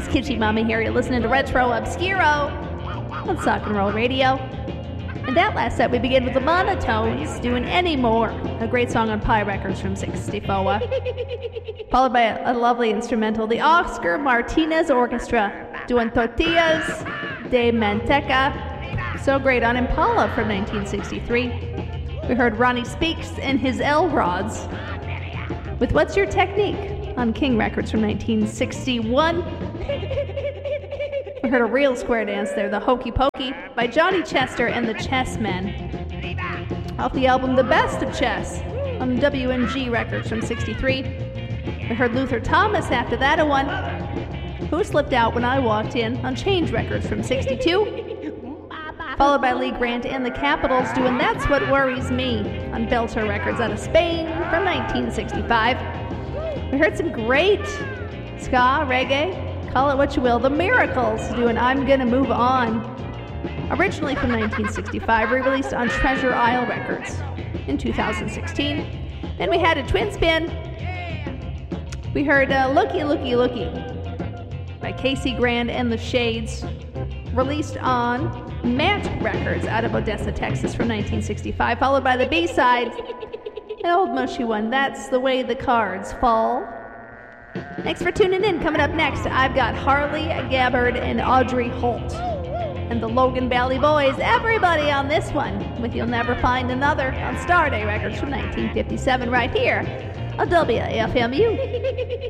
Kitschy Mama here. You're listening to Retro Obscuro on Sock and Roll Radio. In that last set, we begin with the Monotones doing Any More, a great song on Pi Records from '64. Followed by a lovely instrumental, the Oscar Martinez Orchestra doing Tortillas de Manteca, so great, on Impala from 1963. We heard Ronnie Speaks and his L-Rods with What's Your Technique on King Records from 1961. We heard a real square dance there, the Hokey Pokey by Johnny Chester and the Chessmen, off the album The Best of Chess on WMG Records from 63. We heard Luther Thomas after that, a one who slipped out when I walked in on Change Records from 62. Followed by Lee Grant and the Capitals doing That's What Worries Me on Belter Records out of Spain from 1965. We heard some great ska, reggae, call it what you will, the Miracles doing I'm Gonna Move On, originally from 1965, re-released on Treasure Isle Records in 2016. Then we had a twin spin. We heard Looky Looky Looky by Casey Grand and the Shades, released on Matt Records out of Odessa, Texas from 1965, followed by the B-side, an old mushy one, That's the Way the Cards Fall. Thanks for tuning in. Coming up next, I've got Harley Gabbard and Audrey Holt and the Logan Valley Boys, everybody on this one, with You'll Never Find Another on Starday Records from 1957 right here on WFMU.